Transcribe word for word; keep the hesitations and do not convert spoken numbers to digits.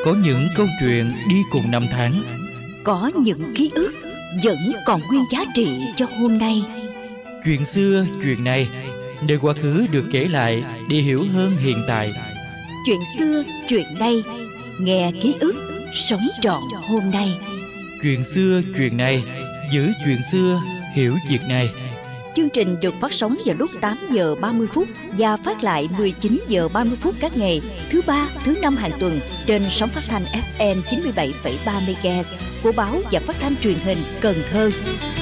Có những câu chuyện đi cùng năm tháng. Có những ký ức vẫn còn nguyên giá trị cho hôm nay. Chuyện xưa, chuyện này, nơi quá khứ được kể lại để hiểu hơn hiện tại. Chuyện xưa, chuyện này, nghe ký ức, sống trọn hôm nay. Chuyện xưa, chuyện này, giữ chuyện xưa, hiểu việc này. Chương trình được phát sóng vào lúc tám giờ ba mươi phút và phát lại mười chín giờ ba mươi phút các ngày thứ ba, thứ năm hàng tuần trên sóng phát thanh ép em chín mươi bảy phẩy ba mê ga héc của báo và phát thanh truyền hình Cần Thơ.